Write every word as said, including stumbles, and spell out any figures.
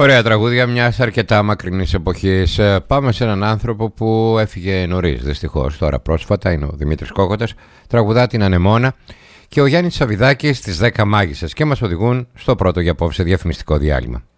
Ωραία τραγούδια μιας αρκετά μακρινής εποχής. Πάμε σε έναν άνθρωπο που έφυγε νωρίς, δυστυχώς. Τώρα πρόσφατα είναι ο Δημήτρης Κόκοτας. Τραγουδά την Ανεμόνα και ο Γιάννης Σαββιδάκης στις δέκα μάγισσες και μας οδηγούν στο πρώτο για απόψε διαφημιστικό διάλειμμα.